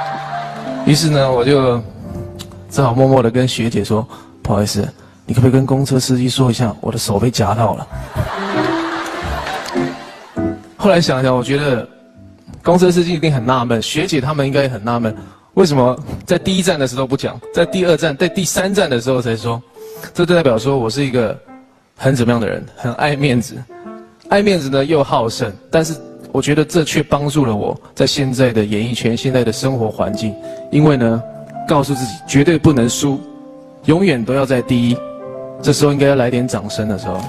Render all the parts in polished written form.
于是呢，我就只好默默的跟学姐说：“不好意思，你可不可以跟公车司机说一下，我的手被夹到了？”后来想想，我觉得公车司机一定很纳闷，学姐他们应该也很纳闷，为什么在第一站的时候不讲，在第二站、在第三站的时候才说？这就代表说我是一个很怎么样的人，很爱面子，爱面子呢又好胜，但是我觉得这却帮助了我在现在的演艺圈、现在的生活环境，因为呢，告诉自己绝对不能输，永远都要在第一。这时候应该要来点掌声的时候。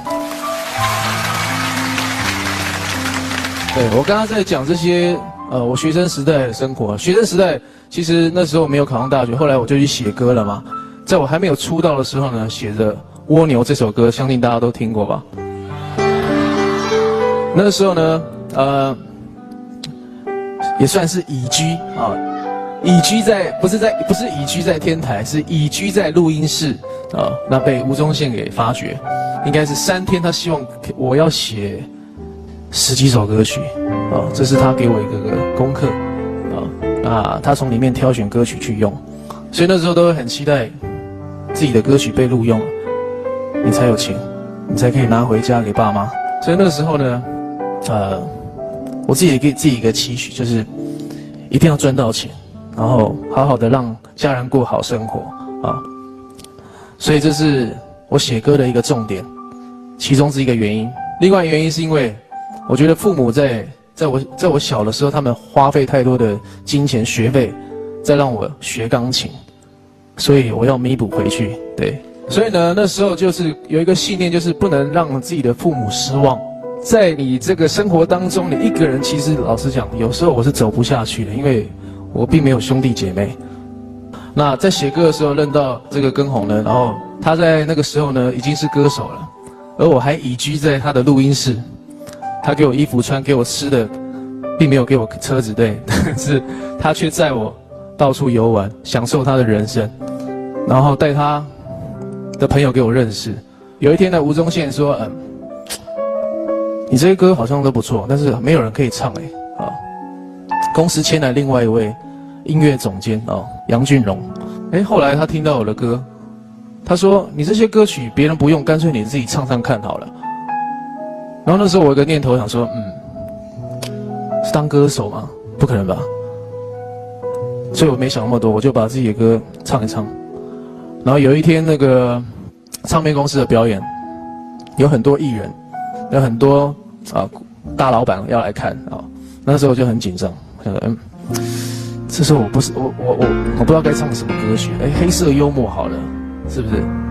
对，我刚刚在讲这些，我学生时代的生活。学生时代其实那时候没有考上大学，后来我就去写歌了嘛。在我还没有出道的时候呢，写着《蜗牛》这首歌，相信大家都听过吧？那个时候呢，也算是乙居啊，乙居在不是乙居在天台，是乙居在录音室啊。那被吴宗宪给发掘，应该是3天，他希望我要写10几首歌曲啊，这是他给我一个功课啊。那他从里面挑选歌曲去用，所以那时候都会很期待自己的歌曲被录用，你才有钱，你才可以拿回家给爸妈。所以那个时候呢，我自己也给自己一个期许，就是一定要赚到钱，然后好好的让家人过好生活啊。所以这是我写歌的一个重点，其中是一个原因。另外原因是因为我觉得父母在我小的时候，他们花费太多的金钱学费，再让我学钢琴，所以我要弥补回去。对，所以呢，那时候就是有一个信念，就是不能让自己的父母失望。在你这个生活当中，你一个人其实老实讲，有时候我是走不下去的，因为我并没有兄弟姐妹。那在写歌的时候认到这个根红呢，然后他在那个时候呢已经是歌手了，而我还移居在他的录音室。他给我衣服穿，给我吃的，并没有给我车子，对，但是他却载我到处游玩，享受他的人生，然后带他的朋友给我认识。有一天呢，吴宗宪说：“你这些歌好像都不错，但是没有人可以唱啊。”公司签来另外一位音乐总监杨俊荣。后来他听到我的歌，他说：“你这些歌曲别人不用，干脆你自己唱唱看好了。”然后那时候我有个念头想说，是当歌手吗？不可能吧。所以我没想那么多，我就把自己的歌唱一唱。然后有一天那个唱片公司的表演，有很多艺人，有很多大老板要来看啊。那时候我就很紧张，想说这时候我不知道该唱什么歌曲，黑色幽默好了，是不是？